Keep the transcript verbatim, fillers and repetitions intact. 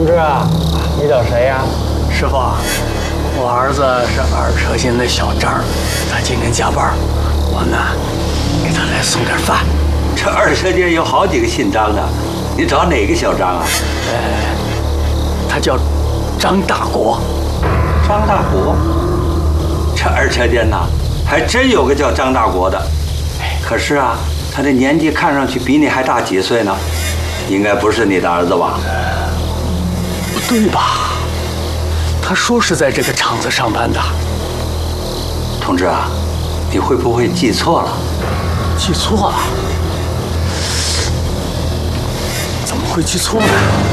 同志啊，你找谁呀？ 师傅，我儿子是二车间的小张，他今天加班，我呢给他来送点饭。 这二车间有好几个姓张的，你找哪个小张啊？ 呃，他叫张大国。 张大国？这二车间呐，还真有个叫张大国的。可是啊，他的年纪看上去比你还大几岁呢，应该不是你的儿子吧？ 不对吧？他说是在这个厂子上班的。 同志啊，你会不会记错了？ 记错了？怎么会记错呢？